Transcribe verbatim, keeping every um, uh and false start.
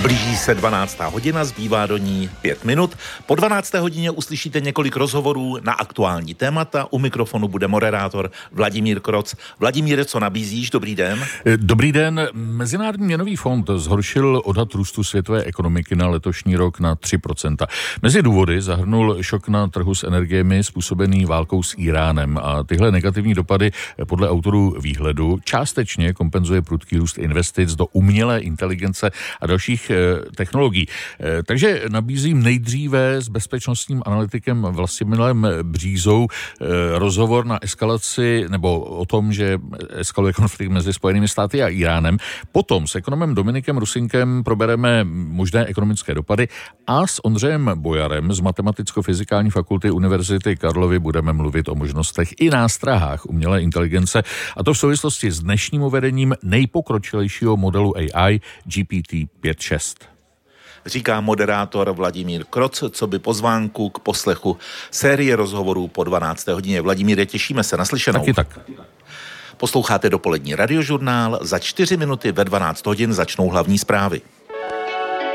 Blíží se dvanáctá hodina, zbývá do ní pět minut. Po dvanácté hodině uslyšíte několik rozhovorů na aktuální témata. U mikrofonu bude moderátor Vladimír Kroc. Vladimíre, co nabízíš? Dobrý den. Dobrý den. Mezinárodní měnový fond zhoršil odhad růstu světové ekonomiky na letošní rok na tři procenta. Mezi důvody zahrnul šok na trhu s energiemi způsobený válkou s Íránem a tyhle negativní dopady podle autorů výhledu částečně kompenzuje prudký růst investic do umělé inteligence a dalších technologií. Takže nabízím nejdříve s bezpečnostním analytikem Vlastimilem Břízou rozhovor na eskalaci nebo o tom, že eskaluje konflikt mezi Spojenými státy a Íránem. Potom s ekonomem Dominikem Rusinkem probereme možné ekonomické dopady a s Ondřejem Bojarem z Matematicko-fyzikální fakulty Univerzity Karlovy budeme mluvit o možnostech i nástrahách umělé inteligence, a to v souvislosti s dnešním uvedením nejpokročilejšího modelu A I G P T pět šest. Říká moderátor Vladimír Kroc, co by pozvánku k poslechu série rozhovorů po dvanácté hodině. Vladimíre, těšíme se, naslyšenou. Taky tak. Posloucháte dopolední radiožurnál, za čtyři minuty ve dvanáct hodin začnou hlavní zprávy.